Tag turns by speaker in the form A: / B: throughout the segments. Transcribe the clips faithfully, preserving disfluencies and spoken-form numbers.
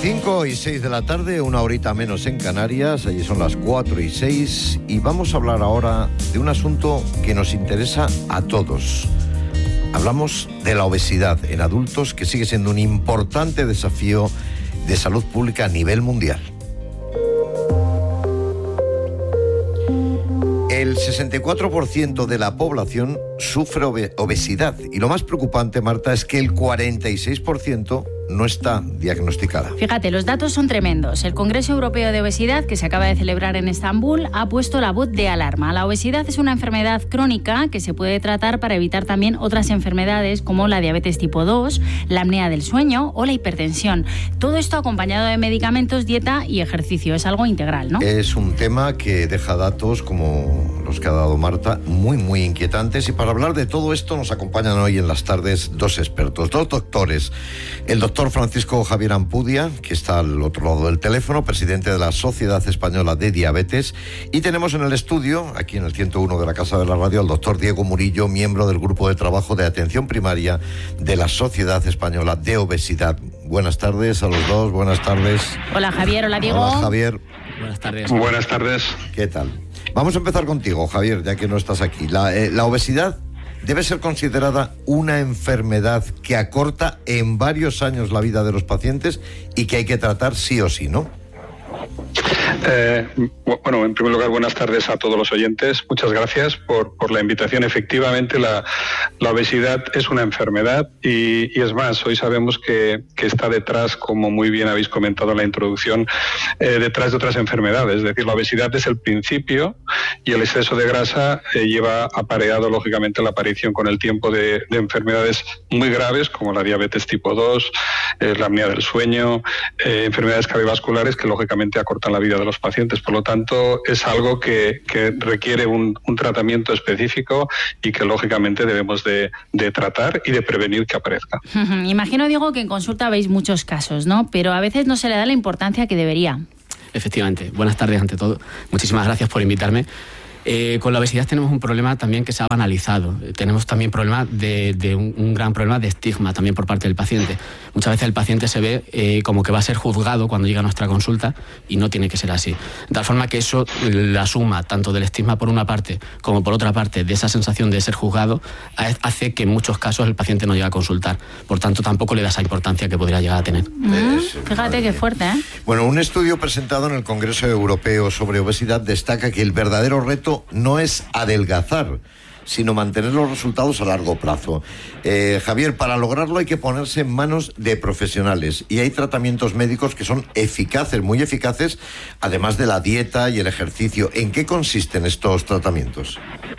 A: cinco y seis de la tarde, una horita menos en Canarias, allí son las cuatro y seis, y vamos a hablar ahora de un asunto que nos interesa a todos. Hablamos de la obesidad en adultos, que sigue siendo un importante desafío de salud pública a nivel mundial. El sesenta y cuatro por ciento de la población sufre obe- obesidad y lo más preocupante, Marta, es que el cuarenta y seis por ciento no está diagnosticada.
B: Fíjate, los datos son tremendos. El Congreso Europeo de Obesidad, que se acaba de celebrar en Estambul, ha puesto la voz de alarma. La obesidad es una enfermedad crónica que se puede tratar para evitar también otras enfermedades como la diabetes tipo dos, la apnea del sueño o la hipertensión. Todo esto acompañado de medicamentos, dieta y ejercicio. Es algo integral, ¿no?
A: Es un tema que deja datos como los que ha dado Marta, muy, muy inquietantes. Y para hablar de todo esto nos acompañan hoy en las tardes dos expertos, dos doctores. El doctor Doctor Francisco Javier Ampudia, que está al otro lado del teléfono, presidente de la Sociedad Española de Diabetes, y tenemos en el estudio, aquí en el ciento uno de la Casa de la Radio, al doctor Diego Murillo, miembro del Grupo de Trabajo de Atención Primaria de la Sociedad Española de Obesidad. Buenas tardes a los dos, buenas tardes.
B: Hola Javier, hola Diego.
A: Hola Javier.
C: Buenas tardes.
D: Buenas tardes.
A: ¿Qué tal? Vamos a empezar contigo, Javier, ya que no estás aquí. La, eh, la obesidad debe ser considerada una enfermedad que acorta en varios años la vida de los pacientes y que hay que tratar sí o sí, ¿no?
D: Eh, bueno, en primer lugar, buenas tardes a todos los oyentes. Muchas gracias por, por la invitación. Efectivamente, la, la obesidad es una enfermedad y, y es más, hoy sabemos que, que está detrás, como muy bien habéis comentado en la introducción, eh, detrás de otras enfermedades. Es decir, la obesidad es el principio y el exceso de grasa eh, lleva apareado, lógicamente, la aparición con el tiempo de, de enfermedades muy graves como la diabetes tipo dos, eh, la apnea del sueño, eh, enfermedades cardiovasculares que, lógicamente, acortan la vida de los pacientes. Por lo tanto, es algo que, que requiere un, un tratamiento específico y que lógicamente debemos de, de tratar y de prevenir que aparezca.
B: Imagino, Diego, que en consulta veis muchos casos, ¿no? Pero a veces no se le da la importancia que debería.
C: Efectivamente. Buenas tardes ante todo. Muchísimas gracias por invitarme. Eh, con la obesidad tenemos un problema también que se ha banalizado. Tenemos también problema de, de un, un gran problema de estigma también por parte del paciente. Muchas veces el paciente se ve eh, como que va a ser juzgado cuando llega a nuestra consulta y no tiene que ser así. De tal forma que eso, la suma tanto del estigma por una parte como por otra parte de esa sensación de ser juzgado, hace que en muchos casos el paciente no llegue a consultar. Por tanto, tampoco le da esa importancia que podría llegar a tener.
B: Mm, fíjate qué fuerte, ¿eh?
A: Bueno, un estudio presentado en el Congreso Europeo sobre Obesidad destaca que el verdadero reto no es adelgazar, sino mantener los resultados a largo plazo. Eh, Javier, para lograrlo hay que ponerse en manos de profesionales y hay tratamientos médicos que son eficaces, muy eficaces, además de la dieta y el ejercicio. ¿En qué consisten estos tratamientos?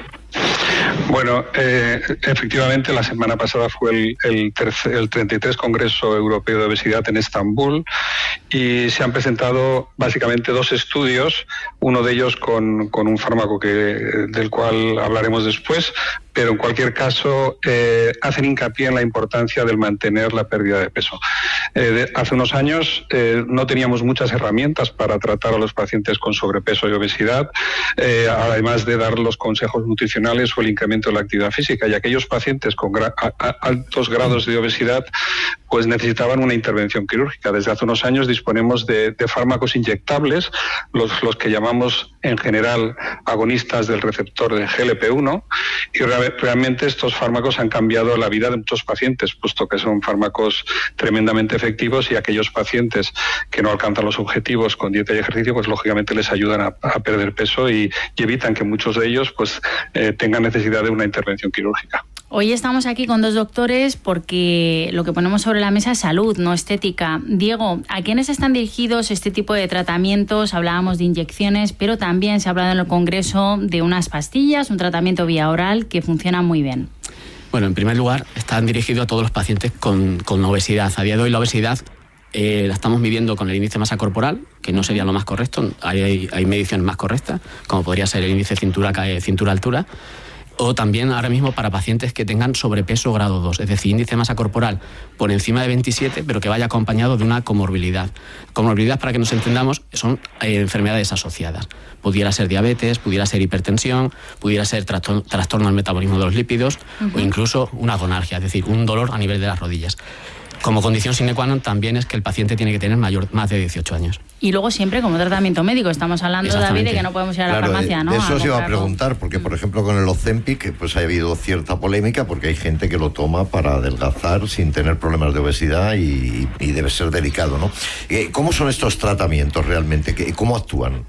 D: Bueno, eh, efectivamente la semana pasada fue el, el, tercer, el treinta y tres Congreso Europeo de Obesidad en Estambul y se han presentado básicamente dos estudios, uno de ellos con, con un fármaco que, del cual hablaremos después, pero en cualquier caso eh, hacen hincapié en la importancia del mantener la pérdida de peso. Eh, de, hace unos años eh, no teníamos muchas herramientas para tratar a los pacientes con sobrepeso y obesidad, eh, además de dar los consejos nutricionales o el incremento de la actividad física, y aquellos pacientes con gra- a, a, altos grados de obesidad pues necesitaban una intervención quirúrgica. Desde hace unos años disponemos de, de fármacos inyectables, los, los que llamamos en general agonistas del receptor de G L P uno, y re- realmente estos fármacos han cambiado la vida de muchos pacientes, puesto que son fármacos tremendamente efectivos, y aquellos pacientes que no alcanzan los objetivos con dieta y ejercicio, pues lógicamente les ayudan a, a perder peso y, y evitan que muchos de ellos pues eh, tengan necesidad de una intervención quirúrgica.
B: Hoy estamos aquí con dos doctores porque lo que ponemos sobre la mesa es salud, no estética. Diego, ¿a quiénes están dirigidos este tipo de tratamientos? Hablábamos de inyecciones, pero también se ha hablado en el Congreso de unas pastillas, un tratamiento vía oral que funciona muy bien.
C: Bueno, en primer lugar, están dirigidos a todos los pacientes con, con obesidad. A día de hoy la obesidad eh, la estamos midiendo con el índice de masa corporal, que no sería lo más correcto. Hay, hay, hay mediciones más correctas, como podría ser el índice cintura, cintura-altura. O también ahora mismo para pacientes que tengan sobrepeso grado dos, es decir, índice de masa corporal por encima de veintisiete, pero que vaya acompañado de una comorbilidad. Comorbilidad, para que nos entendamos, son eh, enfermedades asociadas. Pudiera ser diabetes, pudiera ser hipertensión, pudiera ser trastorno, trastorno del metabolismo de los lípidos, uh-huh. o incluso una gonalgia, es decir, un dolor a nivel de las rodillas. como condición sine qua non también es que el paciente tiene que tener mayor, más de dieciocho años.
B: Y luego siempre como tratamiento médico. Estamos hablando, David, de que no podemos ir a la
A: claro,
B: farmacia, ¿no?
A: De eso
B: a
A: os iba a
B: comprarlo.
A: preguntar, porque por ejemplo con el Ozempic pues ha habido cierta polémica porque hay gente que lo toma para adelgazar sin tener problemas de obesidad y, y debe ser delicado, ¿no? ¿Cómo son estos tratamientos realmente? ¿Cómo actúan?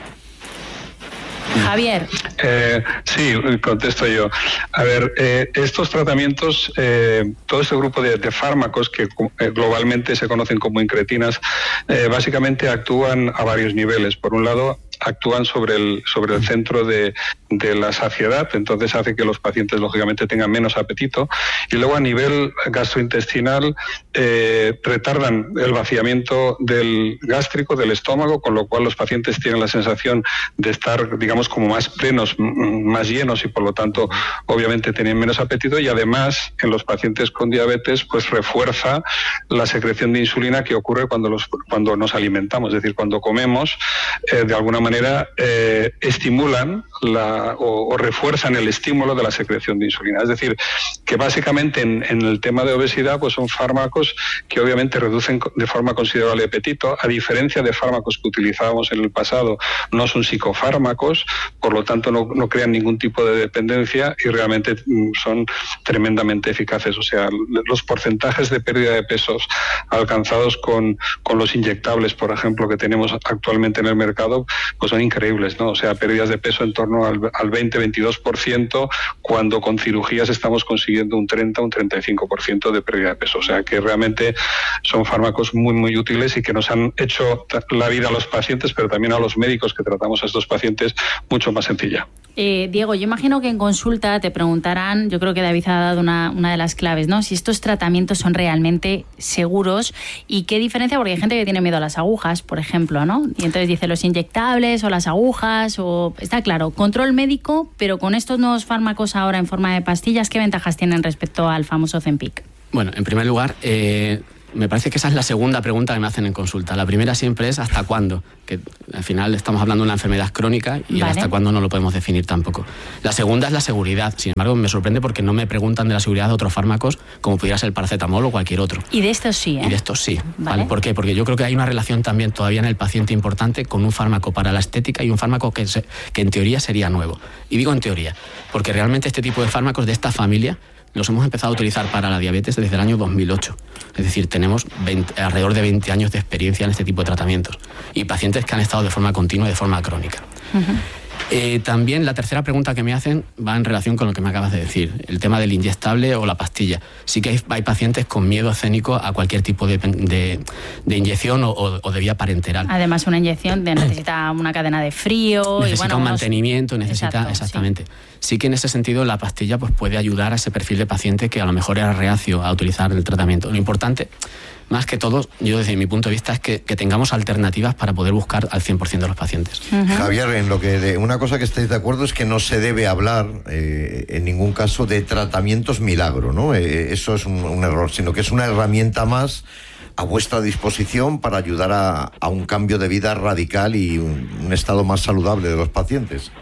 B: Javier.
D: Eh, sí, contesto yo. A ver, eh, estos tratamientos, eh, todo este grupo de, de fármacos que eh, globalmente se conocen como incretinas, eh, básicamente actúan a varios niveles. Por un lado, actúan sobre el, sobre el centro de, de la saciedad, entonces hace que los pacientes lógicamente tengan menos apetito, y luego a nivel gastrointestinal eh, retardan el vaciamiento del gástrico, del estómago, con lo cual los pacientes tienen la sensación de estar, digamos, como más plenos, más llenos, y por lo tanto obviamente tienen menos apetito, y además en los pacientes con diabetes pues refuerza la secreción de insulina que ocurre cuando, los, cuando nos alimentamos, es decir, cuando comemos, eh, de alguna manera manera eh, estimulan la, o, o refuerzan el estímulo de la secreción de insulina. Es decir, que básicamente en, en el tema de obesidad pues son fármacos que obviamente reducen de forma considerable el apetito, a diferencia de fármacos que utilizábamos en el pasado, no son psicofármacos, por lo tanto no, no crean ningún tipo de dependencia y realmente son tremendamente eficaces. O sea, los porcentajes de pérdida de pesos alcanzados con, con los inyectables, por ejemplo, que tenemos actualmente en el mercado, pues son increíbles, ¿no? O sea, pérdidas de peso en torno al, al veinte a veintidós por ciento, cuando con cirugías estamos consiguiendo un treinta, un treinta y cinco por ciento de pérdida de peso. O sea, que realmente son fármacos muy, muy útiles y que nos han hecho la vida a los pacientes, pero también a los médicos que tratamos a estos pacientes, mucho más sencilla.
B: Eh, Diego, yo imagino que en consulta te preguntarán, yo creo que David ha dado una, una de las claves, ¿no? Si estos tratamientos son realmente seguros y qué diferencia, porque hay gente que tiene miedo a las agujas, por ejemplo, ¿no? Y entonces dice los inyectables o las agujas, o está claro, control médico, pero con estos nuevos fármacos ahora en forma de pastillas, ¿qué ventajas tienen respecto al famoso Ozempic?
C: Bueno, en primer lugar, eh, me parece que esa es la segunda pregunta que me hacen en consulta. La primera siempre es ¿hasta cuándo? Que al final estamos hablando de una enfermedad crónica y vale. hasta cuándo no lo podemos definir tampoco. La segunda es la seguridad. Sin embargo, me sorprende porque no me preguntan de la seguridad de otros fármacos como pudiera ser el paracetamol o cualquier otro.
B: Y de estos sí, ¿eh?
C: Y de estos sí.
B: Vale.
C: ¿Vale? ¿Por qué? Porque yo creo que hay una relación también todavía en el paciente importante con un fármaco para la estética y un fármaco que, se, que en teoría sería nuevo. Y digo en teoría, porque realmente este tipo de fármacos de esta familia los hemos empezado a utilizar para la diabetes desde el año dos mil ocho. Es decir, tenemos veinte, alrededor de veinte años de experiencia en este tipo de tratamientos y pacientes que han estado de forma continua y de forma crónica. Uh-huh. Eh, también la tercera pregunta que me hacen va en relación con lo que me acabas de decir, el tema del inyectable o la pastilla. Sí que hay, hay pacientes con miedo escénico a cualquier tipo de, de, de inyección o, o de vía parenteral.
B: Además, una inyección de, necesita una cadena de frío.
C: Necesita
B: y bueno,
C: un
B: unos...
C: mantenimiento, necesita
B: Exacto,
C: exactamente.
B: Sí.
C: sí que en ese sentido la pastilla pues, puede ayudar a ese perfil de paciente que a lo mejor era reacio a utilizar el tratamiento. Lo importante, más que todo, yo desde mi punto de vista, es que, que tengamos alternativas para poder buscar al cien por ciento de los pacientes.
A: Uh-huh. Javier, en lo que de, una cosa que estáis de acuerdo es que no se debe hablar eh, en ningún caso de tratamientos milagro, ¿no? Eh, eso es un, un error, sino que es una herramienta más a vuestra disposición para ayudar a, a un cambio de vida radical y un, un estado más saludable de los pacientes.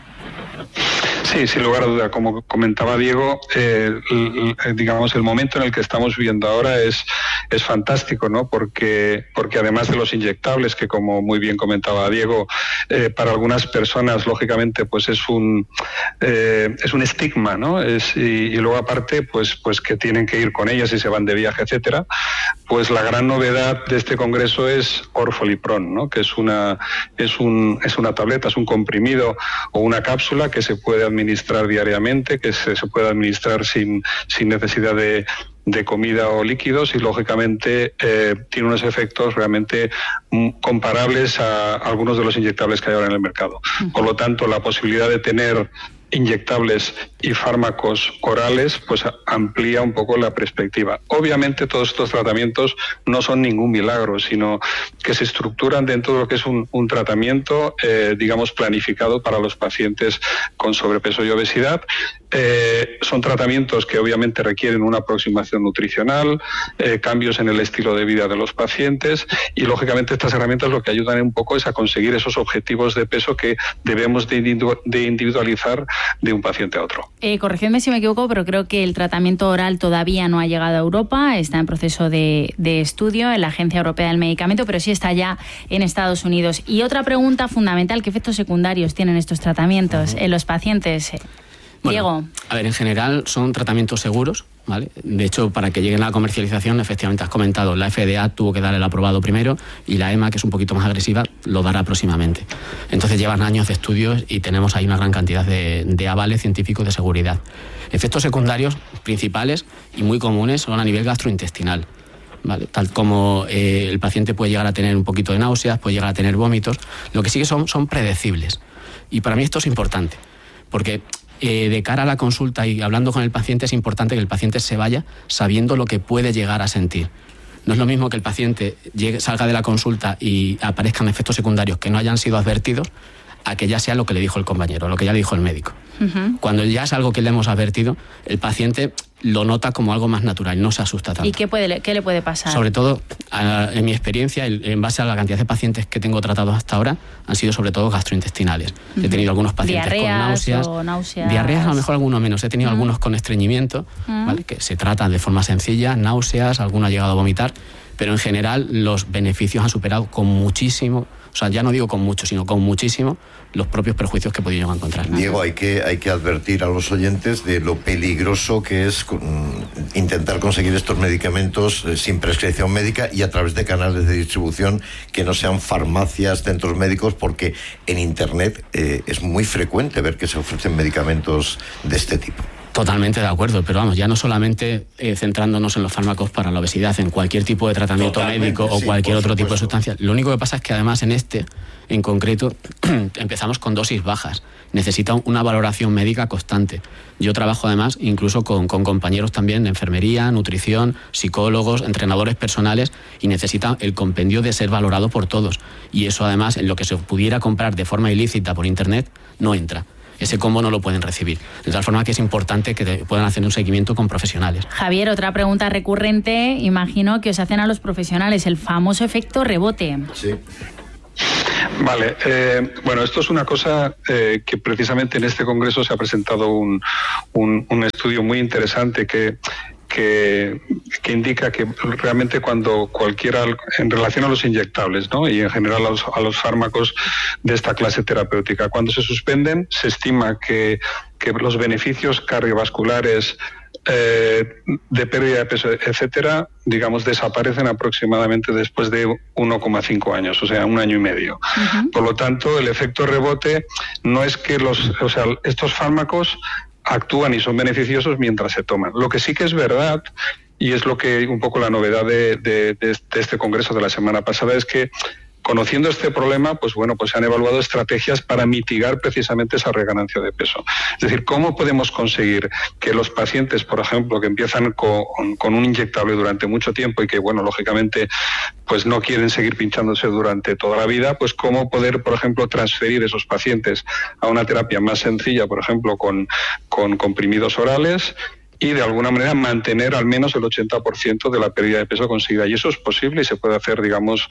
D: Sí, sin lugar a duda. Como comentaba Diego, eh, el, digamos, el momento en el que estamos viviendo ahora es, es fantástico, ¿no? Porque, porque además de los inyectables, que como muy bien comentaba Diego, eh, para algunas personas, lógicamente, pues es un, eh, es un estigma, ¿no? Es, y, y luego aparte, pues, pues que tienen que ir con ellas y se van de viaje, etcétera. Pues la gran novedad de este congreso es Orfolipron, ¿no? Que es una, es un, es una tableta, es un comprimido o una cápsula que se puede administrar diariamente, que se, se puede administrar sin, sin necesidad de, de comida o líquidos y lógicamente eh, tiene unos efectos realmente mm, comparables a algunos de los inyectables que hay ahora en el mercado. Por lo tanto, la posibilidad de tener inyectables y fármacos orales pues amplía un poco la perspectiva. Obviamente todos estos tratamientos no son ningún milagro, sino que se estructuran dentro de lo que es un, un tratamiento eh, digamos planificado para los pacientes con sobrepeso y obesidad. Eh, son tratamientos que obviamente requieren una aproximación nutricional, eh, cambios en el estilo de vida de los pacientes y lógicamente estas herramientas lo que ayudan un poco es a conseguir esos objetivos de peso que debemos de, individu- de individualizar de un paciente a otro.
B: Eh, corregidme si me equivoco, pero creo que el tratamiento oral todavía no ha llegado a Europa, está en proceso de, de estudio en la Agencia Europea del Medicamento, pero sí está ya en Estados Unidos. Y otra pregunta fundamental, ¿qué efectos secundarios tienen estos tratamientos uh-huh. en los pacientes?
C: Bueno,
B: Diego.
C: A ver, en general son tratamientos seguros, ¿vale? De hecho, para que lleguen a la comercialización, efectivamente has comentado, la F D A tuvo que dar el aprobado primero y la E M A, que es un poquito más agresiva, lo dará próximamente. Entonces llevan años de estudios y tenemos ahí una gran cantidad de, de avales científicos de seguridad. Efectos secundarios principales y muy comunes son a nivel gastrointestinal, ¿vale? Tal como eh, el paciente puede llegar a tener un poquito de náuseas, puede llegar a tener vómitos, lo que sí que son, son predecibles. Y para mí esto es importante, porque Eh, de cara a la consulta y hablando con el paciente es importante que el paciente se vaya sabiendo lo que puede llegar a sentir. No es lo mismo que el paciente llegue, salga de la consulta y aparezcan efectos secundarios que no hayan sido advertidos a que ya sea lo que le dijo el compañero, lo que ya le dijo el médico. Uh-huh. Cuando ya es algo que le hemos advertido, el paciente lo nota como algo más natural, no se asusta tanto.
B: ¿Y qué, puede, qué le puede pasar?
C: Sobre todo, a, en mi experiencia, en base a la cantidad de pacientes que tengo tratados hasta ahora, han sido sobre todo gastrointestinales. Uh-huh. He tenido algunos pacientes
B: ¿Diarreas
C: con náuseas.
B: O náuseas.
C: Diarreas a lo mejor algunos menos. He tenido uh-huh. algunos con estreñimiento, uh-huh. ¿vale? Que se tratan de forma sencilla, náuseas, alguno ha llegado a vomitar, pero en general los beneficios han superado con muchísimo, o sea, ya no digo con mucho, sino con muchísimo, los propios perjuicios que he podido encontrar.
A: Diego, hay que, hay que advertir a los oyentes de lo peligroso que es intentar conseguir estos medicamentos eh, sin prescripción médica y a través de canales de distribución que no sean farmacias, centros médicos, porque en Internet eh, es muy frecuente ver que se ofrecen medicamentos de este tipo.
C: Totalmente de acuerdo, pero vamos, ya no solamente eh, centrándonos en los fármacos para la obesidad, en cualquier tipo de tratamiento Totalmente, médico o sí, cualquier otro supuesto. tipo de sustancia. Lo único que pasa es que además en este, en concreto, empezamos con dosis bajas. Necesita una valoración médica constante. Yo trabajo además incluso con, con compañeros también de enfermería, nutrición, psicólogos, entrenadores personales y necesita el compendio de ser valorado por todos. Y eso además en lo que se pudiera comprar de forma ilícita por internet no entra. Ese combo no lo pueden recibir. De tal forma que es importante que puedan hacer un seguimiento con profesionales.
B: Javier, otra pregunta recurrente, imagino que os hacen a los profesionales, el famoso efecto rebote.
A: Sí.
D: Vale, eh, bueno, esto es una cosa eh, que precisamente en este congreso se ha presentado un, un, un estudio muy interesante que... Que, que indica que realmente cuando cualquiera, en relación a los inyectables, ¿no? Y en general a los, a los fármacos de esta clase terapéutica, cuando se suspenden, se estima que, que los beneficios cardiovasculares, eh, de pérdida de peso, etcétera, digamos, desaparecen aproximadamente después de uno coma cinco años, o sea, un año y medio. Uh-huh. Por lo tanto, el efecto rebote no es que los, o sea, estos fármacos actúan y son beneficiosos mientras se toman. Lo que sí que es verdad, y es lo que un poco la novedad de, de, de este congreso de la semana pasada, es que conociendo este problema, pues bueno, pues se han evaluado estrategias para mitigar precisamente esa reganancia de peso. Es decir, ¿cómo podemos conseguir que los pacientes, por ejemplo, que empiezan con, con un inyectable durante mucho tiempo y que, bueno, lógicamente, pues no quieren seguir pinchándose durante toda la vida, pues cómo poder, por ejemplo, transferir esos pacientes a una terapia más sencilla, por ejemplo, con, con comprimidos orales, y de alguna manera mantener al menos el ochenta por ciento de la pérdida de peso conseguida. Y eso es posible y se puede hacer, digamos,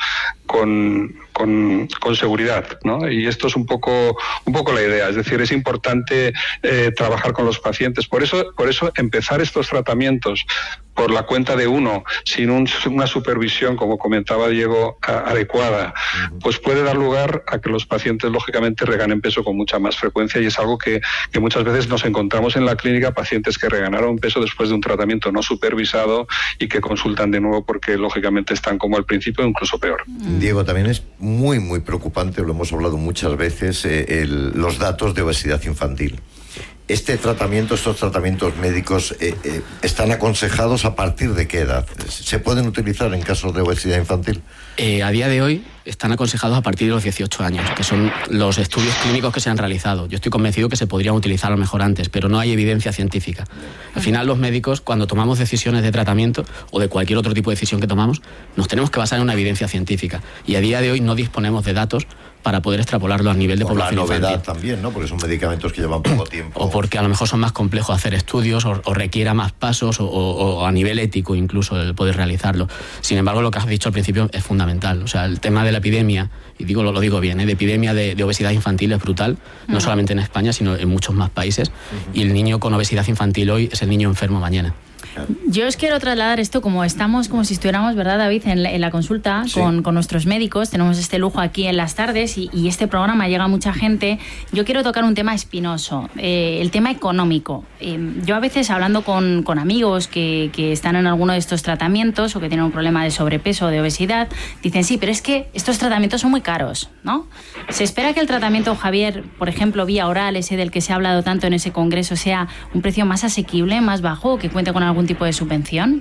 D: con, con, con seguridad, ¿no? Y esto es un poco, un poco la idea. Es decir, es importante eh, trabajar con los pacientes. Por eso, por eso empezar estos tratamientos por la cuenta de uno, sin un, una supervisión, como comentaba Diego, a, adecuada, pues puede dar lugar a que los pacientes, lógicamente, reganen peso con mucha más frecuencia, y es algo que, que muchas veces nos encontramos en la clínica, pacientes que reganaron peso después de un tratamiento no supervisado y que consultan de nuevo porque, lógicamente, están como al principio, incluso peor.
A: Diego, también es muy, muy preocupante, lo hemos hablado muchas veces, eh, el, los datos de obesidad infantil. ¿Este tratamiento, estos tratamientos médicos eh, eh, están aconsejados a partir de qué edad? ¿Se pueden utilizar en casos de obesidad infantil?
C: Eh, a día de hoy están aconsejados a partir de los dieciocho años, que son los estudios clínicos que se han realizado. Yo estoy convencido que se podrían utilizar a lo mejor antes, pero no hay evidencia científica. Al final, los médicos, cuando tomamos decisiones de tratamiento o de cualquier otro tipo de decisión que tomamos, nos tenemos que basar en una evidencia científica. Y a día de hoy no disponemos de datos para poder extrapolarlo a nivel de
A: por
C: población
A: la novedad
C: infantil.
A: También, ¿no? Porque son medicamentos que llevan poco tiempo.
C: O porque a lo mejor son más complejos hacer estudios o, o requiera más pasos o, o, o a nivel ético incluso el poder realizarlo. Sin embargo, lo que has dicho al principio es fundamental. O sea, el tema de la epidemia, y digo lo, lo digo bien, ¿eh? de epidemia de, de obesidad infantil es brutal, uh-huh. no solamente en España, sino en muchos más países. Uh-huh. Y el niño con obesidad infantil hoy es el niño enfermo mañana.
B: Yo os quiero trasladar esto como estamos, como si estuviéramos, ¿verdad, David?, en la, en la consulta sí. con, con nuestros médicos. Tenemos este lujo aquí en las tardes y, y este programa llega a mucha gente. Yo quiero tocar un tema espinoso, eh, el tema económico. Eh, yo a veces hablando con, con amigos que, que están en alguno de estos tratamientos o que tienen un problema de sobrepeso o de obesidad, dicen, sí, pero es que estos tratamientos son muy caros, ¿no? ¿Se espera que el tratamiento, Javier, por ejemplo, vía oral, ese del que se ha hablado tanto en ese congreso, sea un precio más asequible, más bajo, o que cuente con algún tipo de subvención?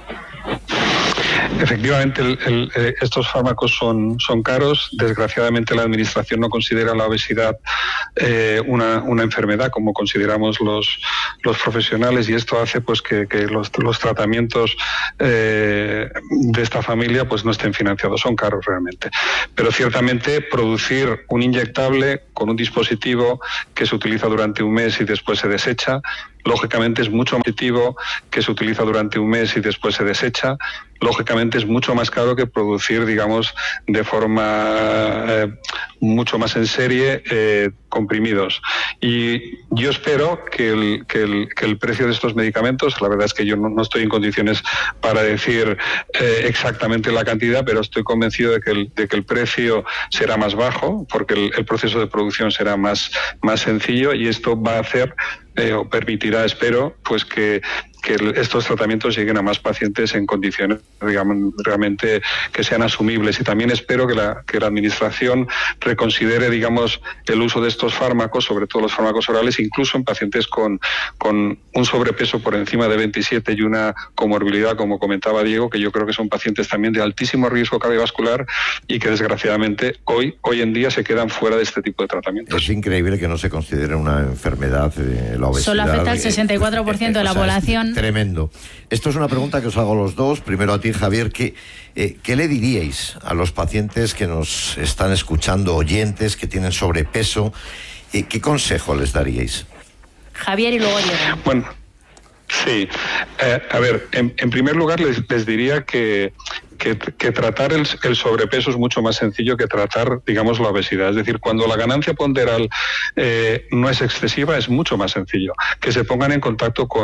D: Efectivamente, el, el, estos fármacos son, son caros. Desgraciadamente, la Administración no considera la obesidad eh, una, una enfermedad como consideramos los, los profesionales, y esto hace pues que, que los, los tratamientos eh, de esta familia pues no estén financiados. Son caros realmente. Pero ciertamente producir un inyectable con un dispositivo que se utiliza durante un mes y después se desecha, lógicamente es mucho más positivo que se utiliza durante un mes y después se desecha. Lógicamente es mucho más caro que producir, digamos, de forma eh, mucho más en serie eh, comprimidos. Y yo espero que el, que, el, que el precio de estos medicamentos, la verdad es que yo no, no estoy en condiciones para decir eh, exactamente la cantidad, pero estoy convencido de que el, de que el precio será más bajo, porque el, el proceso de producción será más, más sencillo, y esto va a hacer eh, o permitirá, espero, pues que que estos tratamientos lleguen a más pacientes en condiciones, digamos, realmente que sean asumibles. Y también espero que la, que la Administración reconsidere, digamos, el uso de estos fármacos, sobre todo los fármacos orales, incluso en pacientes con, con un sobrepeso por encima de veintisiete y una comorbilidad, como comentaba Diego, que yo creo que son pacientes también de altísimo riesgo cardiovascular y que desgraciadamente hoy, hoy en día se quedan fuera de este tipo de tratamientos.
A: Es increíble que no se considere una enfermedad eh, la obesidad.
B: Solo afecta al sesenta y cuatro por ciento de la
A: o sea,
B: población.
A: Tremendo. Esto es una pregunta que os hago a los dos. Primero a ti, Javier. ¿Qué, eh, ¿qué le diríais a los pacientes que nos están escuchando, oyentes que tienen sobrepeso? Eh, ¿Qué consejo les daríais?
B: Javier y luego Diego.
D: Bueno, sí. Eh, a ver, en, en primer lugar les, les diría que Que, que tratar el, el sobrepeso es mucho más sencillo que tratar, digamos, la obesidad. Es decir, cuando la ganancia ponderal eh, no es excesiva, es mucho más sencillo. Que se pongan en contacto con